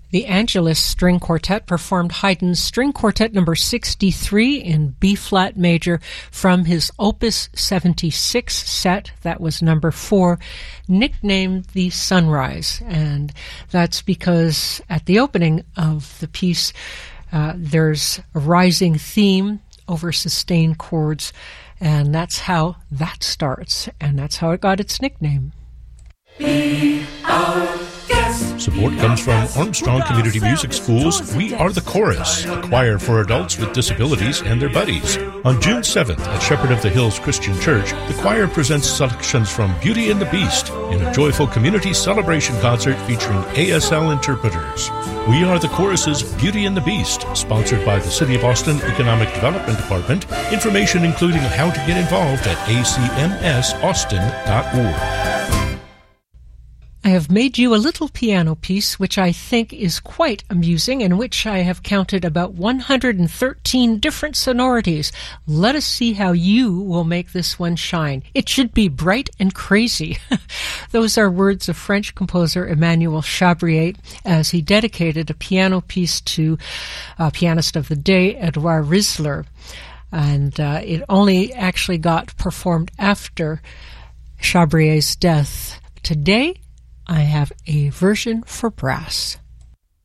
The Angelus String Quartet performed Haydn's String Quartet number 63 in B-flat major from his Opus 76 set, that was number 4, nicknamed the Sunrise. And that's because at the opening of the piece, there's a rising theme over sustained chords, and that's how that starts, and that's how it got its nickname. Be our guest. Support comes from Armstrong Community Music School's We Are the Chorus, a choir for adults with disabilities and their buddies. On June 7th at Shepherd of the Hills Christian Church, the choir presents selections from Beauty and the Beast in a joyful community celebration concert featuring ASL interpreters. We Are the Chorus's Beauty and the Beast, sponsored by the City of Austin Economic Development Department. Information including how to get involved at acmsaustin.org. I have made you a little piano piece which I think is quite amusing, in which I have counted about 113 different sonorities. Let us see how you will make this one shine. It should be bright and crazy. Those are words of French composer Emmanuel Chabrier as he dedicated a piano piece to pianist of the day, Edouard Risler. And it only actually got performed after Chabrier's death. Today, I have a version for brass.